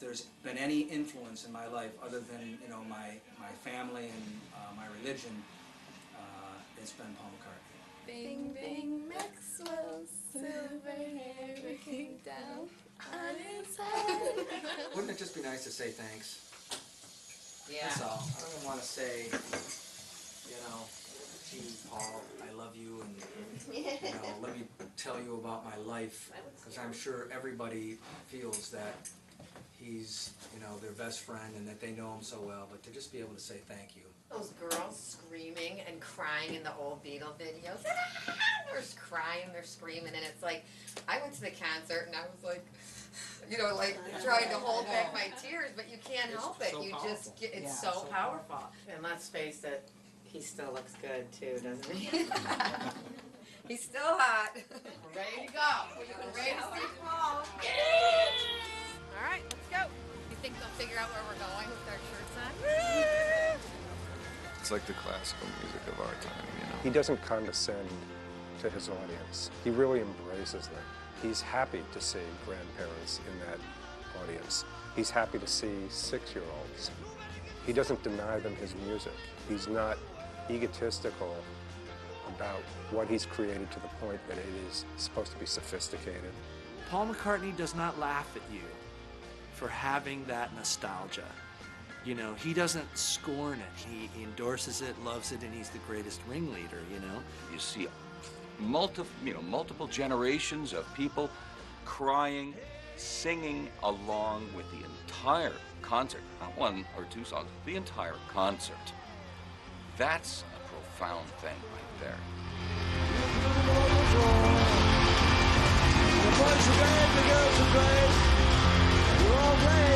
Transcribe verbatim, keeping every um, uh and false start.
there's been any influence in my life other than, you know, my, my family and uh, my religion, uh, it's been Paul McCartney. Bing, bing, Maxwell's silver hair looking down on his head. Wouldn't it just be nice to say thanks? Yeah. That's all. I don't want to say, you know, gee, Paul, I love you, and, you know, let me tell you about my life, because I'm sure everybody feels that he's, you know, their best friend and that they know him so well, but to just be able to say thank you. Those girls screaming and crying in the old Beatle videos. They're crying, they're screaming, and it's like, I went to the concert and I was like, you know, like trying to hold back my tears, but you can't It's help it. so You powerful. just get, it's Yeah, so, so powerful. And let's face it, he still looks good too, doesn't he? He's still hot. We're ready to go. We're ready to see Paul. All right, let's go. You think they'll figure out where we're going with our shirts on? It's like the classical music of our time, you know. He doesn't condescend to his audience. He really embraces them. He's happy to see grandparents in that audience. He's happy to see six-year-olds. He doesn't deny them his music. He's not egotistical about what he's created to the point that it is supposed to be sophisticated. Paul McCartney does not laugh at you for having that nostalgia. You know, he doesn't scorn it. He endorses it, loves it, and he's the greatest ringleader, you know? You see multiple, you know, multiple generations of people crying, singing along with the entire concert, not one or two songs, the entire concert. That's a profound thing right there. The boys are great, the girls are great, we're all great.